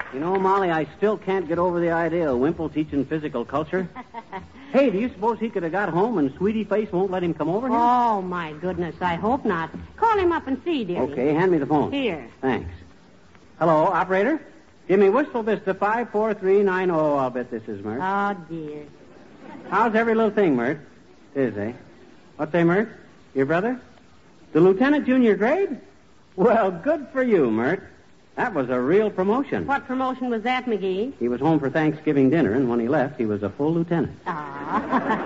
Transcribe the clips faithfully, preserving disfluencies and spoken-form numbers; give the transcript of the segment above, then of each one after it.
You know, Molly, I still can't get over the idea of Wimple teaching physical culture. Hey, do you suppose he could have got home and Sweetie Face won't let him come over here? Oh, my goodness, I hope not. Call him up and see, dearie. Okay, hand me the phone. Here. Thanks. Hello, operator? Give me Wistful Vista five four three nine zero. I'll bet this is Mert. Oh, dear. How's every little thing, Mert? Is, eh? What's say, Mert? Your brother? The lieutenant junior grade? Well, good for you, Mert. That was a real promotion. What promotion was that, McGee? He was home for Thanksgiving dinner, and when he left, he was a full lieutenant. Ah.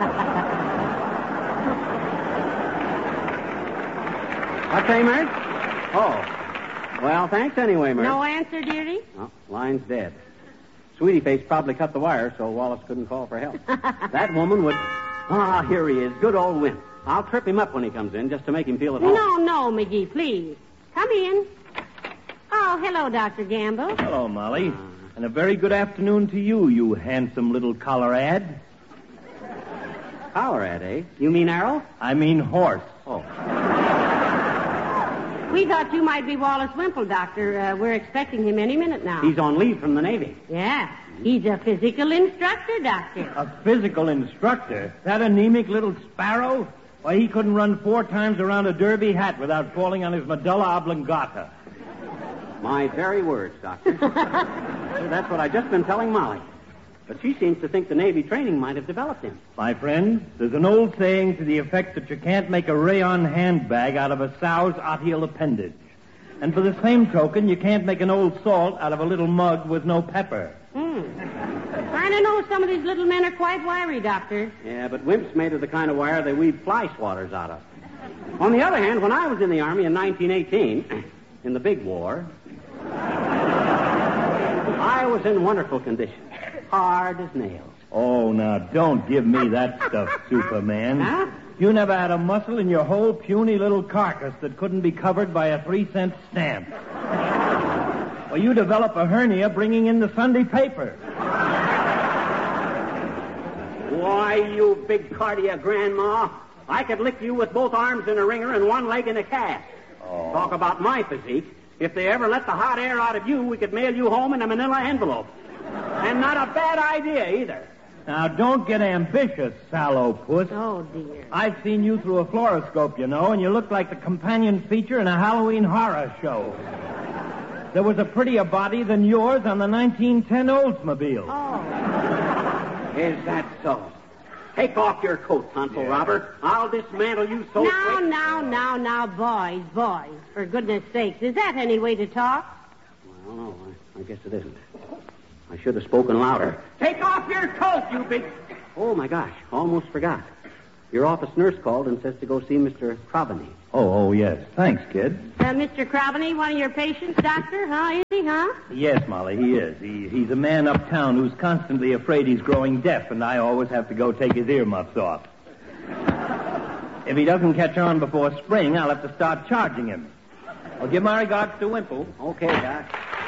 What's say, Mert? Oh. Well, thanks anyway, Mert. No answer, dearie? Oh, line's dead. Sweetie Face probably cut the wire, so Wallace couldn't call for help. That woman would... Ah, here he is. Good old Wimp. I'll trip him up when he comes in, just to make him feel at home. No, no, McGee, please. Come in. Oh, hello, Doctor Gamble. Hello, Molly. And a very good afternoon to you, you handsome little Colorad. Colorad, eh? You mean arrow? I mean horse. Oh. We thought you might be Wallace Wimple, Doctor. Uh, we're expecting him any minute now. He's on leave from the Navy. Yeah. He's a physical instructor, Doctor. A physical instructor? That anemic little sparrow? Why, he couldn't run four times around a derby hat without falling on his medulla oblongata. My very words, Doctor. That's what I've just been telling Molly. But she seems to think the Navy training might have developed him. My friend, there's an old saying to the effect that you can't make a rayon handbag out of a sow's otial appendage. And for the same token, you can't make an old salt out of a little mug with no pepper. Hmm. I don't know. Some of these little men are quite wiry, Doctor. Yeah, but Wimp's made of the kind of wire they weave fly swatters out of. On the other hand, when I was in the Army in nineteen eighteen, in the big war, I was in wonderful condition. Hard as nails. Oh, now, don't give me that stuff, Superman. Huh? You never had a muscle in your whole puny little carcass that couldn't be covered by a three-cent stamp. Well, you develop a hernia bringing in the Sunday paper. Why, you big cardia grandma, I could lick you with both arms in a ringer and one leg in a cast. Oh. Talk about my physique. If they ever let the hot air out of you, we could mail you home in a manila envelope. And not a bad idea, either. Now, don't get ambitious, sallow puss. Oh, dear. I've seen you through a fluoroscope, you know, and you look like the companion feature in a Halloween horror show. There was a prettier body than yours on the nineteen ten Oldsmobile. Oh. Is that so? Take off your coat, tonsil Yeah. robber. I'll dismantle you so Now, quick. now, now, now, boys, boys. For goodness sakes, is that any way to talk? Well, no, I, I guess it isn't. I should have spoken louder. Take off your coat, you big... Oh, my gosh, almost forgot. Your office nurse called and says to go see Mister Crobany. Oh, oh, yes. Thanks, kid. Uh, Mister Crobany, one of your patients, Doctor, huh? Is he, huh? Yes, Molly, he is. He, he's a man uptown who's constantly afraid he's growing deaf, and I always have to go take his earmuffs off. If he doesn't catch on before spring, I'll have to start charging him. Well, give my regards to Wimple. Okay, Doc.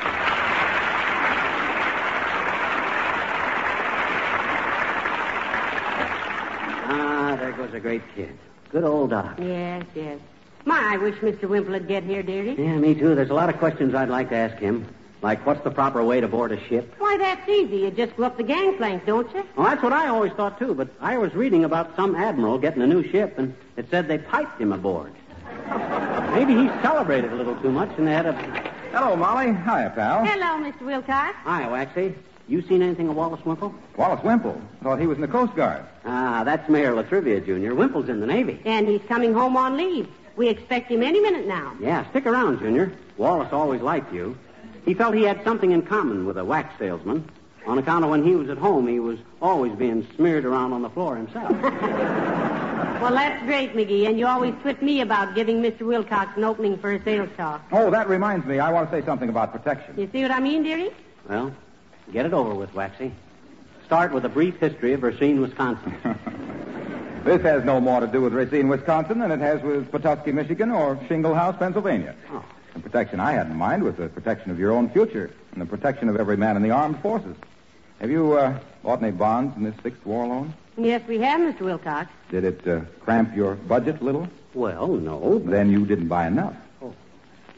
Ah, there goes a great kid. Good old Doc. Yes, yes. My, I wish Mister Wimple would get here, dearie. Yeah, me too. There's a lot of questions I'd like to ask him. Like, what's the proper way to board a ship? Why, that's easy. You just go up the gangplank, don't you? Well, that's what I always thought, too. But I was reading about some admiral getting a new ship, and it said they piped him aboard. Maybe he celebrated a little too much, and they had a... Hello, Molly. Hiya, pal. Hello, Mister Wilcox. Hi, Waxy. You seen anything of Wallace Wimple? Wallace Wimple. Thought he was in the Coast Guard. Ah, that's Mayor Latrivia, Junior. Wimple's in the Navy. And he's coming home on leave. We expect him any minute now. Yeah, stick around, Junior. Wallace always liked you. He felt he had something in common with a wax salesman. On account of when he was at home, he was always being smeared around on the floor himself. Well, that's great, McGee, and you always twit me about giving Mister Wilcox an opening for a sales talk. Oh, that reminds me. I want to say something about protection. You see what I mean, dearie? Well, get it over with, Waxy. Start with a brief history of Racine, Wisconsin. This has no more to do with Racine, Wisconsin than it has with Petoskey, Michigan, or Shingle House, Pennsylvania. Oh. The protection I had in mind was the protection of your own future and the protection of every man in the armed forces. Have you uh, bought any bonds in this sixth war loan? Yes, we have, Mister Wilcox. Did it uh, cramp your budget a little? Well, no. Then you didn't buy enough. Oh.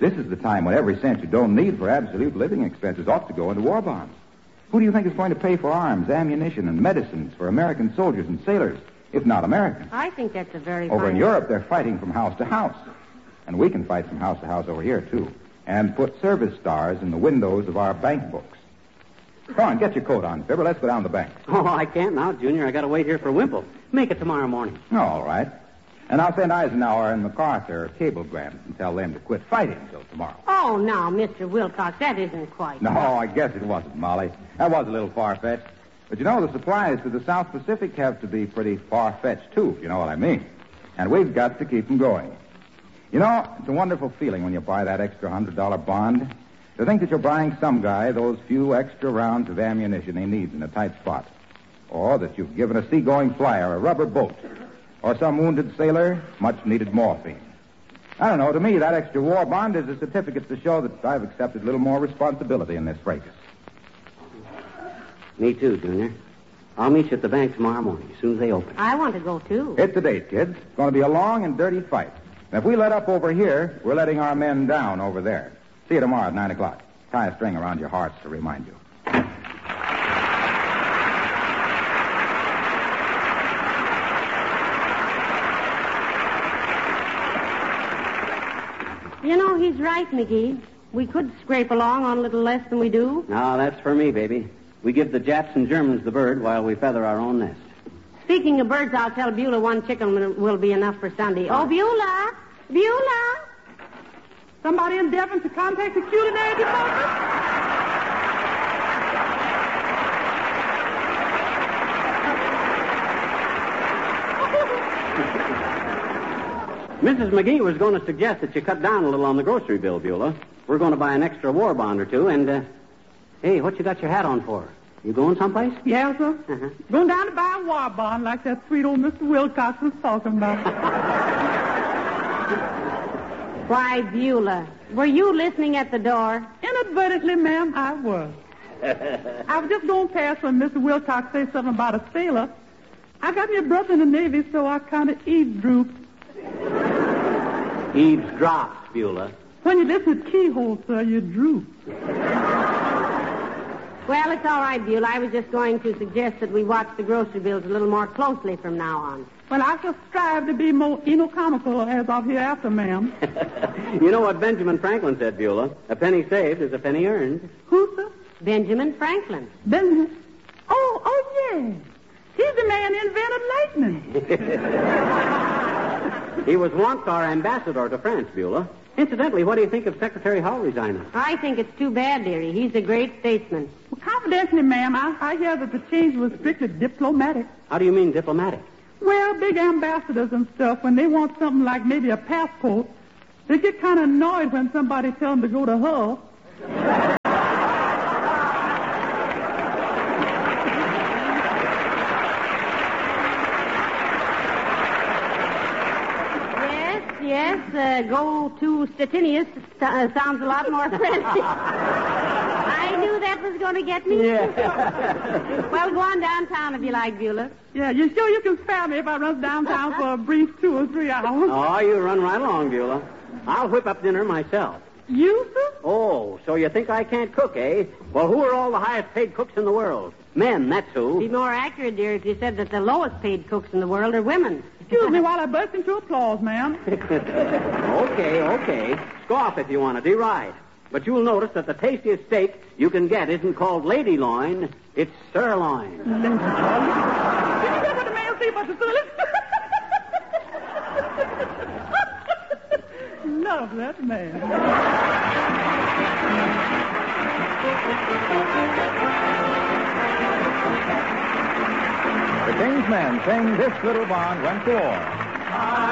This is the time when every cent you don't need for absolute living expenses ought to go into war bonds. Who do you think is going to pay for arms, ammunition, and medicines for American soldiers and sailors, if not Americans? I think that's a very Over fine... in Europe, they're fighting from house to house. And we can fight from house to house over here, too. And put service stars in the windows of our bank books. Come on, get your coat on, Fibber. Let's go down to the bank. Oh, I can't now, Junior. I got to wait here for Wimple. Make it tomorrow morning. All right. And I'll send Eisenhower and MacArthur cablegrams and tell them to quit fighting till tomorrow. Oh, now, Mister Wilcox, that isn't quite... No, I guess it wasn't, Molly. That was a little far-fetched. But you know, the supplies to the South Pacific have to be pretty far-fetched, too, if you know what I mean. And we've got to keep them going. You know, it's a wonderful feeling when you buy that extra one hundred dollar bond to think that you're buying some guy those few extra rounds of ammunition he needs in a tight spot. Or that you've given a seagoing flyer a rubber boat. Or some wounded sailor much-needed morphine. I don't know. To me, that extra war bond is a certificate to show that I've accepted a little more responsibility in this fracas. Me too, Junior. I'll meet you at the bank tomorrow morning, as soon as they open. I want to go, too. Hit the date, kids. It's going to be a long and dirty fight. And if we let up over here, we're letting our men down over there. See you tomorrow at nine o'clock. Tie a string around your hearts to remind you. You know, he's right, McGee. We could scrape along on a little less than we do. No, that's for me, baby. We give the Japs and Germans the bird while we feather our own nest. Speaking of birds, I'll tell Beulah one chicken will- will be enough for Sunday. Oh, Beulah! Beulah! Somebody in Devon to contact the culinary department? Missus McGee was going to suggest that you cut down a little on the grocery bill, Beulah. We're going to buy an extra war bond or two, and, uh, hey, what you got your hat on for? You going someplace? Yeah, sir. Uh-huh. Going down to buy a war bond like that sweet old Mister Wilcox was talking about. Why, Beulah, were you listening at the door? Inadvertently, ma'am, I was. I was just going past when Mister Wilcox said something about a sailor. I got your brother in the Navy, so I kind of eavesdrooped. Eavesdrops, Beulah. When you listen to Keyhole, sir, you droop. Well, it's all right, Beulah. I was just going to suggest that we watch the grocery bills a little more closely from now on. Well, I shall strive to be more economical as of hereafter, ma'am. You know what Benjamin Franklin said, Beulah? A penny saved is a penny earned. Who, sir? Benjamin Franklin. Ben. Oh, oh, yeah. He's the man who invented lightning. He was once our ambassador to France, Beulah. Incidentally, what do you think of Secretary Hull resigning? I think it's too bad, dearie. He's a great statesman. Well, confidentially, ma'am, I, I hear that the change was strictly diplomatic. How do you mean diplomatic? Well, big ambassadors and stuff, when they want something like maybe a passport, they get kind of annoyed when somebody tells them to go to Hull. Yes, uh, go to Statinius uh, sounds a lot more friendly. I knew that was going to get me. Yeah. Well, go on downtown if you like, Beulah. Yeah, you sure you can spare me if I run downtown for a brief two or three hours? Oh, you run right along, Beulah. I'll whip up dinner myself. You, sir? Oh, so you think I can't cook, eh? Well, who are all the highest-paid cooks in the world? Men, that's who. Be more accurate, dear, if you said that the lowest-paid cooks in the world are women. Excuse me while I burst into applause, ma'am. Okay, okay. Scoff if you want to. Deride. But you'll notice that the tastiest steak you can get isn't called lady loin. It's sirloin. Did you get what the man say about the sirloin? Love that man. The King's Men sing This Little Bond Went to War.